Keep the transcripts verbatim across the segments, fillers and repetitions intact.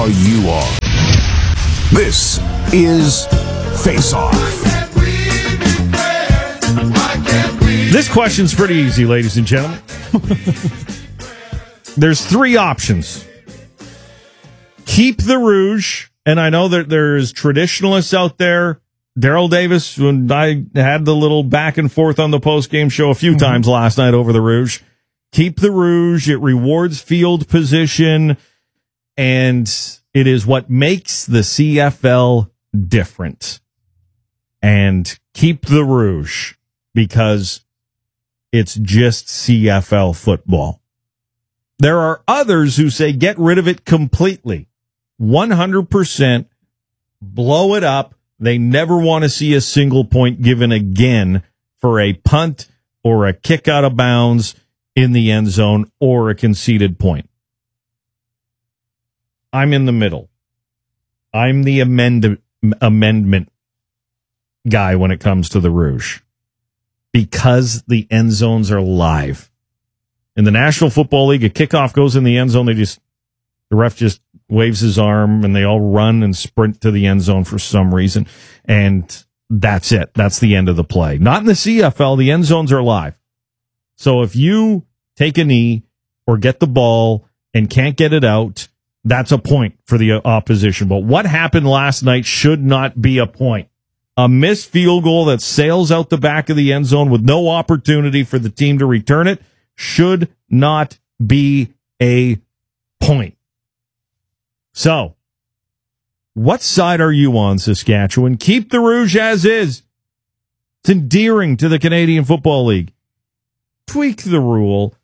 are you are. This is Face Off. This question's pretty easy, ladies and gentlemen. There's three options. Keep the Rouge, and I know that there's traditionalists out there. Daryl Davis, when I had the little back and forth on the post-game show a few mm-hmm. times last night over the Rouge. Keep the Rouge. It rewards field position, and it is what makes the C F L different. And keep the Rouge because it's just C F L football. There are others who say get rid of it completely. one hundred percent blow it up. They never want to see a single point given again for a punt or a kick out of bounds in the end zone or a conceded point. I'm in the middle. I'm the amend- amendment guy when it comes to the Rouge because the end zones are live. In the National Football League, a kickoff goes in the end zone. They just, the ref just waves his arm and they all run and sprint to the end zone for some reason. And that's it. That's the end of the play. Not in the C F L. The end zones are live. So if you take a knee or get the ball and can't get it out, that's a point for the opposition. But what happened last night should not be a point. A missed field goal that sails out the back of the end zone with no opportunity for the team to return it should not be a point. So, what side are you on, Saskatchewan? Keep the Rouge as is. It's endearing to the Canadian Football League. Tweak the rule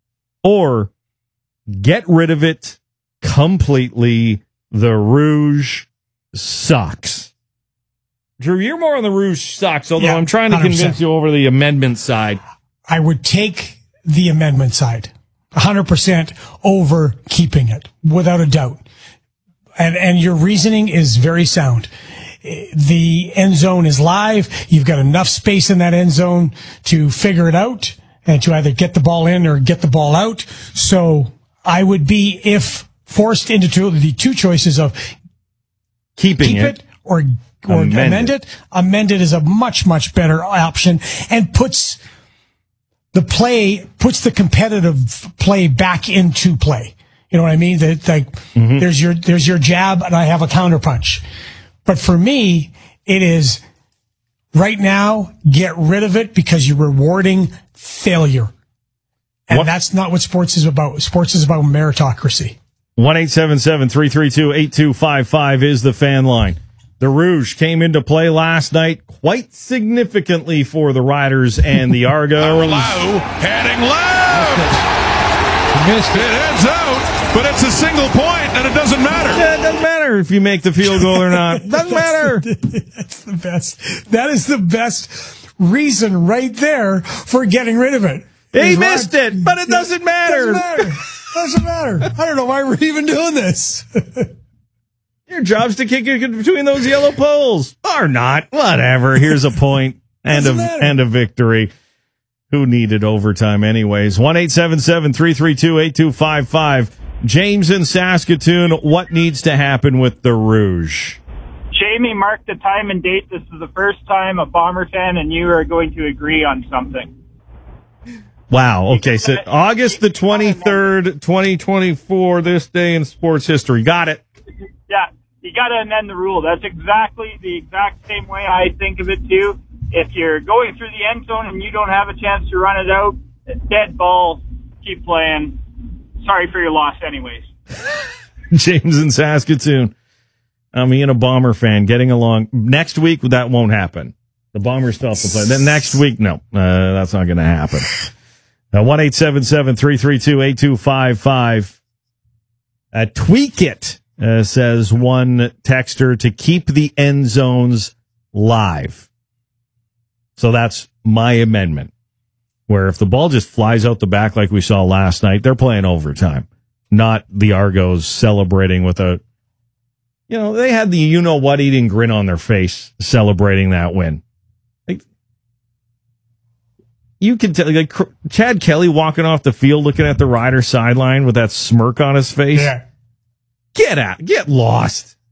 or get rid of it completely. The Rouge sucks. Drew, you're more on the Rouge sucks, although yeah, I'm trying to one hundred percent convince you over the amendment side. I would take the amendment side one hundred percent over keeping it, without a doubt. And and your reasoning is very sound. The end zone is live. You've got enough space in that end zone to figure it out and to either get the ball in or get the ball out. So I would be, if forced into two, the two choices of keeping keep it, it or or amend, amend it. it. Amend it is a much, much better option and puts the play, puts the competitive play back into play. You know what I mean? That like mm-hmm. there's your there's your jab and I have a counterpunch. But for me, it is right now, get rid of it because you're rewarding failure. And what? That's not what sports is about. Sports is about meritocracy. one eight seven seven, three three two, eight two five five is the fan line. The Rouge came into play last night quite significantly for the Riders and the Argos. Low, heading low. Missed it. It heads out, but it's a single point, and it doesn't matter. Yeah, it doesn't matter if you make the field goal or not. Doesn't matter. That's the best. That is the best reason right there for getting rid of it. He missed right. it, but it doesn't matter. Doesn't matter. Doesn't matter. I don't know why we're even doing this. Your job's to kick it between those yellow poles. Or not. Whatever. Here's a point. and, a, and a victory. Who needed overtime anyways? one eight seven seven, three three two, eight two five five. James in Saskatoon, what needs to happen with the Rouge? Jamie, mark the time and date. This is the first time a Bomber fan and you are going to agree on something. Wow. Okay. So August the twenty-third, twenty twenty-four, this day in sports history. Got it. Yeah. You got to amend the rule. That's exactly the exact same way I think of it too. If you're going through the end zone and you don't have a chance to run it out, dead ball, keep playing. Sorry for your loss anyways. James in Saskatoon. I'm being a Bomber fan, getting along. Next week, that won't happen. The Bombers still have to play. Then next week, no, uh, that's not going to happen. Uh, one eight seven seven, three three two, eight two five five. Uh, tweak it, uh, says one texter, to keep the end zones live. So that's my amendment, where if the ball just flies out the back like we saw last night, they're playing overtime, not the Argos celebrating with a, you know, they had the you-know-what eating grin on their face celebrating that win. Like, you can tell, like, Chad Kelly walking off the field looking at the Rider sideline with that smirk on his face. Yeah. Get out. Get lost.